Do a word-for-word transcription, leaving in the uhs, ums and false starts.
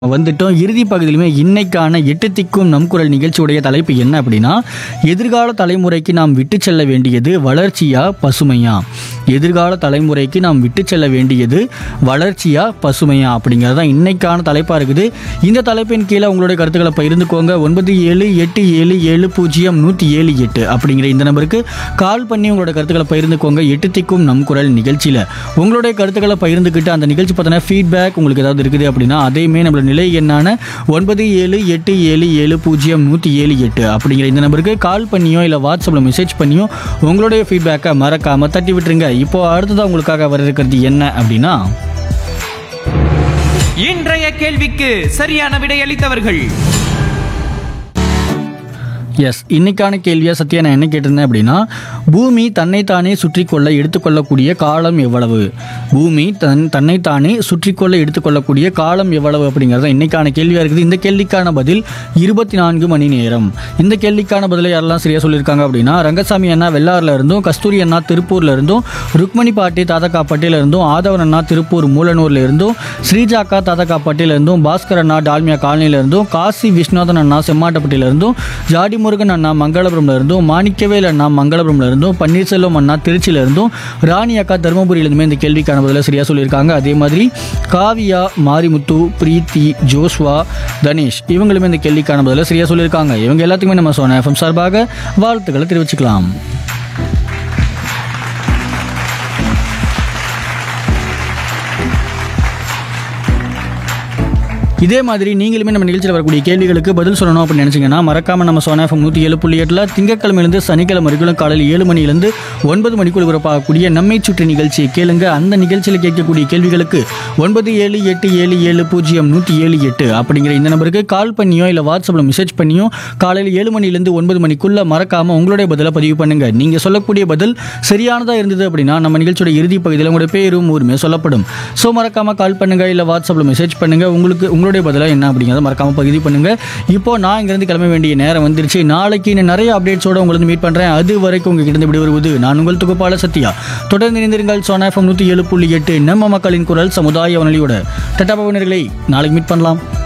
வந்துட்டோம் இறுதி பகுதியிலுமே இன்னைக்கான எட்டு திக்கும் நம் குரல் நிகழ்ச்சியுடைய தலைப்பு என்ன அப்படின்னா எதிர்கால தலைமுறைக்கு நாம் விட்டு செல்ல வேண்டியது வளர்ச்சியா பசுமையா எதிர்கால தலைமுறைக்கு நாம் விட்டு செல்ல வேண்டியது வளர்ச்சியா பசுமையா அப்படிங்கிறது தான் இன்னைக்கான தலைப்பாக இருக்குது. இந்த தலைப்பின் கீழே உங்களுடைய கருத்துக்களை பகிர்ந்துக்கோங்க. ஒன்பது ஏழு எட்டு ஏழு ஏழு பூஜ்ஜியம் நூற்றி ஏழு எட்டு அப்படிங்கிற இந்த நம்பருக்கு கால் பண்ணி உங்களோட கருத்துக்களை பகிர்ந்துக்கோங்க. எட்டு திக்கும் நம் குரல் நிகழ்ச்சியில் உங்களுடைய கருத்துக்களை பகிர்ந்துக்கிட்டு அந்த நிகழ்ச்சி பார்த்தோன்னா ஃபீட்பேக் உங்களுக்கு ஏதாவது இருக்குது அப்படின்னா அதையுமே நம்மளோட நிலை என்னான ஒன்பது ஏழு எட்டு ஏழு ஏழு பூஜ்ஜியம் நூற்றி ஏழு எட்டு அப்படிங்கிற இந்த நம்பருக்கு கால் பண்ணியோ இல்லை வாட்ஸ்அப்பில் மெசேஜ் பண்ணியோ உங்களுடைய ஃபீட்பேக்கை மறக்காமல் தட்டி விட்டுருங்க. இப்போ அடுத்ததாக உங்களுக்காக வர இருக்கிறது என்ன அப்படின்னா இன்றைய கேள்விக்கு சரியான விடையளித்தவர்கள் எஸ் இன்னைக்கான கேள்வியாக சத்யா நான் என்ன கேட்டிருந்தேன் அப்படின்னா பூமி தன்னைத்தானே சுற்றி கொள்ள எடுத்துக்கொள்ளக்கூடிய காலம் எவ்வளவு பூமி தன் தன்னைத்தானே சுற்றி கொள்ள எடுத்துக்கொள்ளக்கூடிய காலம் எவ்வளவு அப்படிங்கிறது இன்னைக்கான கேள்வியாக இருக்குது. இந்த கேள்விக்கான பதில் இருபத்தி நான்கு மணி நேரம். இந்த கேள்விக்கான பதிலை யாரெல்லாம் சரியாக சொல்லியிருக்காங்க அப்படின்னா ரங்கசாமி அண்ணா வெள்ளாறுல இருந்தும், கஸ்தூரி அண்ணா திருப்பூர்ல இருந்தும், ருக்மணி பாட்டி தாதகா பட்டியில இருந்தும், ஆதவன் அண்ணா திருப்பூர் மூலனூர்ல இருந்தும், ஸ்ரீஜாக்கா தாதகா பட்டியில இருந்தும், பாஸ்கர் அண்ணா டால்மியா காலனியில இருந்தும், காசி விஸ்வநாதன் அண்ணா செம்மாட்டப்பட்டியில இருந்தும், ஜாடி முருகன் அண்ணா மங்களபுரம்ல இருந்தும், மாணிக்கவேல் அண்ணா மங்களபுரம்ல இருந்தும், பன்னீர்செல்வம் அண்ணா திருச்சியில இருந்தும், ராணி அக்கா தருமபுரியில இருந்துமே இந்த கேள்விக்கான பதில சரியா சொல்லியிருக்காங்க. அதே மாதிரி காவியா, மாரிமுத்து, பிரீத்தி, ஜோஸ்வா, தனேஷ் இவங்களுமே இந்த கேள்விக்கான பதில சரியா சொல்லியிருக்காங்க. இவங்க எல்லாத்துக்குமே நம்ம சோனா எஃப்எம் சார்பாக வாழ்த்துக்களை தெரிவிச்சுக்கலாம். இதே மாதிரி நீங்களுமே நம்ம நிகழ்ச்சியில் வரக்கூடிய கேள்விகளுக்கு பதில் சொல்லணும் அப்படின்னு நினச்சிங்கன்னா மறக்காமல் நம்ம சோனா எஃப்எம் நூற்றி ஏழு புள்ளி எட்டில் திங்கட்கிழமையிலிருந்து சனிக்கிழமை வரைக்கும் காலையில் ஏழு மணிலேருந்து ஒன்பது மணிக்குள் ஒளிபரப்பாகக்கூடிய நம்மை சுற்றி நிகழ்ச்சியை கேளுங்க. அந்த நிகழ்ச்சியில் கேட்கக்கூடிய கேள்விகளுக்கு ஒன்பது ஏழு எட்டு ஏழு ஏழு பூஜ்ஜியம் நூற்றி ஏழு எட்டு அப்படிங்கிற இந்த நம்பருக்கு கால் பண்ணியோ இல்லை வாட்ஸ்அப்பில் மெசேஜ் பண்ணியோ காலையில் ஏழு மணிலேருந்து ஒன்பது மணிக்குள்ளே மறக்காமல் உங்களுடைய பதிலை பதிவு பண்ணுங்கள். நீங்கள் சொல்லக்கூடிய பதில் சரியானதாக இருந்தது அப்படின்னா நம்ம நிகழ்ச்சியோட இறுதி பகுதியில் உங்களுடைய பேரும் ஊருமே சொல்லப்படும். ஸோ மறக்காமல் கால் பண்ணுங்கள் இல்லை வாட்ஸ்அப்பில் மெசேஜ் பண்ணுங்கள். உங்களுக்கு உங்களுடைய பதிலாக என்ன அப்படிங்கிறத மறக்காம பதிவு பண்ணுங்க. இப்போ நான் இங்கிருந்து கிளம்ப வேண்டிய நேரம் வந்துருச்சு. நாளைக்கு இன்னும் நிறைய அப்டேட்ஸோட உங்களுக்கு மீட் பண்றேன். அது வரைக்கும் உங்ககிட்ட இருந்து விடுவது நான் உங்கள் தொகுப்பாளர் சத்யா. தொடர்ந்து இணைந்திருங்கள் சோனா எஃப்எம் நூற்றி ஏழு புள்ளி எட்டு நம்ம மக்களின் குரல் சமுதாய வானொலியோட. டட்டா பவனர்களை நாளைக்கு மீட் பண்ணலாம்.